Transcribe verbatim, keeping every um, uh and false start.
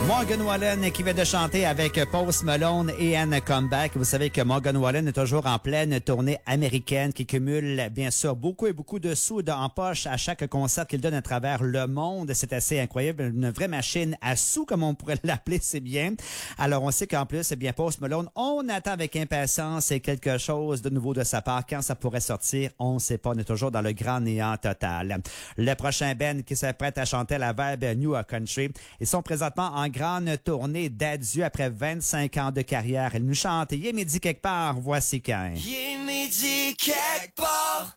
Morgan Wallen qui vient de chanter avec Post Malone et Anne Comeback. Vous savez que Morgan Wallen est toujours en pleine tournée américaine qui cumule bien sûr beaucoup et beaucoup de sous en poche à chaque concert qu'il donne à travers le monde. C'est assez incroyable. Une vraie machine à sous, comme on pourrait l'appeler, c'est bien. Alors on sait qu'en plus, eh bien Post Malone, on attend avec impatience quelque chose de nouveau de sa part. Quand ça pourrait sortir, on ne sait pas. On est toujours dans le grand néant total. Le prochain band qui s'apprête à chanter la vibe New Country, ils sont présentement en grande tournée d'adieu après vingt-cinq ans de carrière. Elle nous chante « Il est midi quelque part », voici quand. Il est midi quelque part.